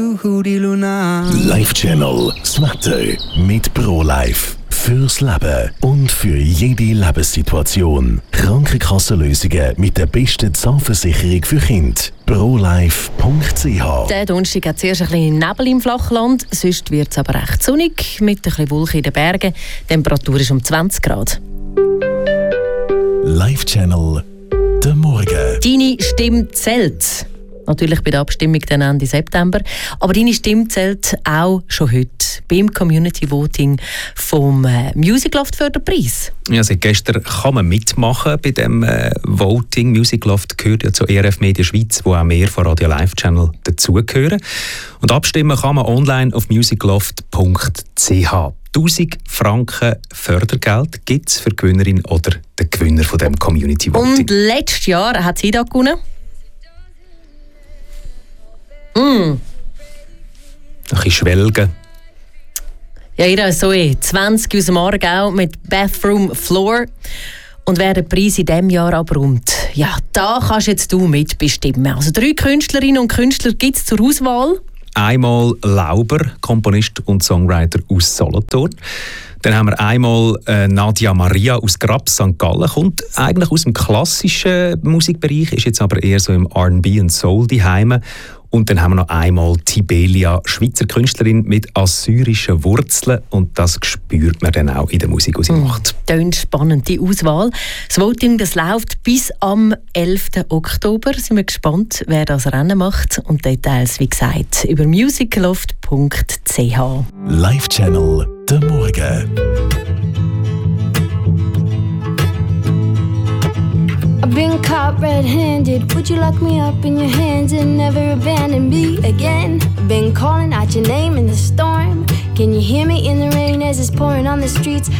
Life Channel, das Wetter mit ProLife. Fürs Leben und für jede Lebenssituation. Krankenkassenlösungen mit der besten Zahnversicherung für Kinder. ProLife.ch. Der Donnerstag hat zuerst ein bisschen Nebel im Flachland, sonst wird es aber recht sonnig, mit ein bisschen Wolken in den Bergen. Die Temperatur ist um 20 Grad. Life Channel, der Morgen. Deine Stimme zählt. Natürlich bei der Abstimmung dann Ende September. Aber deine Stimme zählt auch schon heute beim Community Voting vom Music Loft Förderpreis. Ja, seit gestern kann man mitmachen bei dem Voting. Music Loft gehört ja zur ERF Media Schweiz, wo auch mehr von Radio Live Channel dazugehören. Und abstimmen kann man online auf musicloft.ch. 1000 Franken Fördergeld gibt es für die Gewinnerin oder den Gewinner von dem Community Voting. Und letztes Jahr hat sie da gewonnen. Ein bisschen schwelgen. Ja, jeder ist so 20 aus dem Aargau mit Bathroom Floor. Und wer den Preis in diesem Jahr abräumt, ja, da kannst jetzt du mitbestimmen. Also 3 Künstlerinnen und Künstler gibt es zur Auswahl. Einmal Lauber, Komponist und Songwriter aus Solothurn. Dann haben wir einmal Nadia Maria aus Grabs, St. Gallen. Kommt eigentlich aus dem klassischen Musikbereich, ist jetzt aber eher so im R&B und Soul daheim. Und dann haben wir noch einmal Tibelia, Schweizer Künstlerin mit assyrischen Wurzeln. Und das spürt man dann auch in der Musik, die sie macht. Tönt spannend, die Auswahl. Das Voting das läuft bis am 11. Oktober. Sind wir gespannt, wer das Rennen macht. Und Details, wie gesagt, über musicloft.ch. Live Channel, der Morgen. I've been caught red-handed. Would you lock me up in your hands and never abandon me again? I've been calling out your name in the storm. Can you hear me in the rain as it's pouring on the streets?